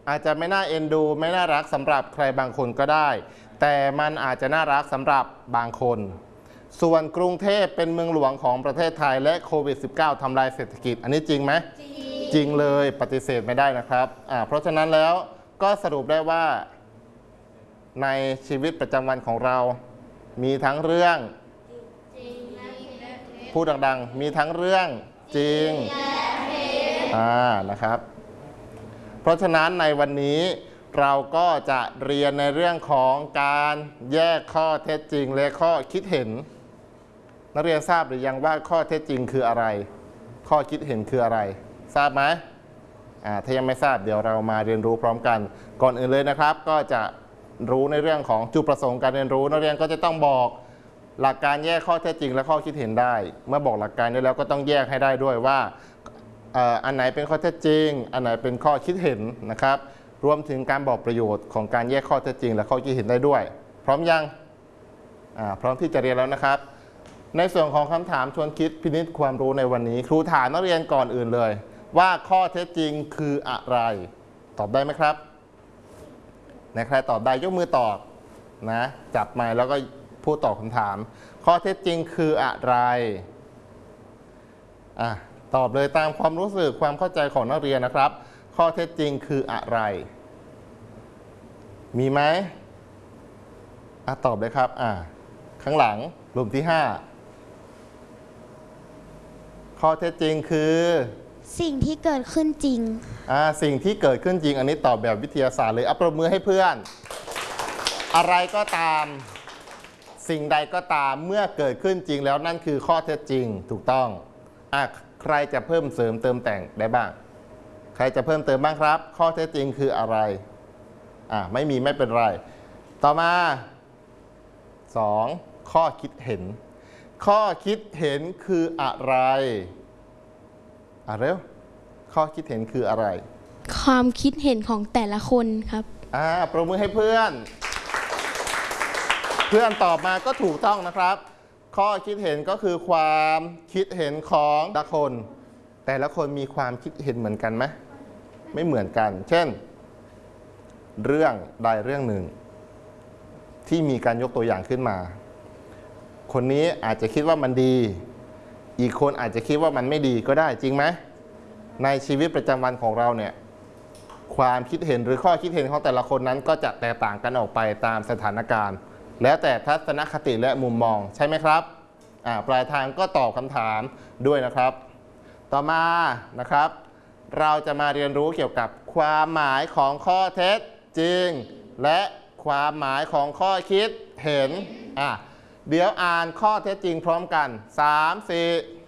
อาจจะไม่น่าเอ็นดูไม่น่ารักสำหรับใครบางคนก็ได้แต่มันอาจจะน่ารักสำหรับบางคนส่วนกรุงเทพเป็นเมืองหลวงของประเทศไทยและโควิด -19 ทำลายเศรษฐกิจอันนี้จริงไหมจริงเลยปฏิเสธไม่ได้นะครับเพราะฉะนั้นแล้วก็สรุปได้ว่าในชีวิตประจำวันของเรามีทั้งเรื่องพูดดังๆมีทั้งเรื่องจริงนะครับเพราะฉะนั้นในวันนี้เราก็จะเรียนในเรื่องของการแยกข้อเท็จจริงและข้อคิดเห็นนักเรียนทราบหรือยังว่าข้อเท็จจริงคืออะไรข้อคิดเห็นคืออะไรทราบไหมถ้ายังไม่ทราบเดี๋ยวเรามาเรียนรู้พร้อมกันก่อนอื่นเลยนะครับก็จะรู้ในเรื่องของจุดประสงค์การเรียนรู้นักเรียนก็จะต้องบอกหลักการแยกข้อเท็จจริงและข้อคิดเห็นได้เมื่อบอกหลักการได้แล้วก็ต้องแยกให้ได้ด้วยว่าอันไหนเป็นข้อเท็จจริงอันไหนเป็นข้อคิดเห็นนะครับรวมถึงการบอกประโยชน์ของการแยกข้อเท็จจริงและข้อคิดเห็นได้ด้วยพร้อมยังพร้อมที่จะเรียนแล้วนะครับในส่วนของคำถามชวนคิดพินิจความรู้ในวันนี้ครูถามนักเรียนก่อนอื่นเลยว่าข้อเท็จจริงคืออะไรตอบได้ไหมครับใครตอบได้ยกมือตอบนะจับไมค์แล้วก็พูดตอบคำถามข้อเท็จจริงคืออะไรตอบเลยตามความรู้สึกความเข้าใจของนักเรียนนะครับข้อเท็จจริงคืออะไรมีไหมตอบเลยครับข้างหลังกลุ่มที่5ข้อเท็จจริงคือสิ่งที่เกิดขึ้นจริงสิ่งที่เกิดขึ้นจริงอันนี้ตอบแบบวิทยาศาสตร์เลยปรบมือให้เพื่อนอะไรก็ตามสิ่งใดก็ตามเมื่อเกิดขึ้นจริงแล้วนั่นคือข้อเท็จจริงถูกต้องใครจะเพิ่มเสริมเติมแต่งได้บ้างใครจะเพิ่มเติมบ้างครับข้อเท็จจริงคืออะไรไม่มีไม่เป็นไรต่อมา2ข้อคิดเห็นข้อคิดเห็นคืออะไรเร็วข้อคิดเห็นคืออะไรความคิดเห็นของแต่ละคนครับปรบมือให้เพื่อนตอบมาก็ถูกต้องนะครับข้อคิดเห็นก็คือความคิดเห็นของแต่ละคนมีความคิดเห็นเหมือนกันไหมไม่เหมือนกันเช่นเรื่องใดเรื่องหนึ่งที่มีการยกตัวอย่างขึ้นมาคนนี้อาจจะคิดว่ามันดีอีกคนอาจจะคิดว่ามันไม่ดีก็ได้จริงไหมในชีวิตประจำวันของเราเนี่ยความคิดเห็นหรือข้อคิดเห็นของแต่ละคนนั้นก็จะแตกต่างกันออกไปตามสถานการณ์แล้วแต่ทัศนคติและมุมมองใช่ไหมครับปลายทางก็ตอบคำถามด้วยนะครับต่อมานะครับเราจะมาเรียนรู้เกี่ยวกับความหมายของข้อเท็จจริงและความหมายของข้อคิดเห็นเดี๋ยวอ่านข้อเท็จจริงพร้อมกัน3 4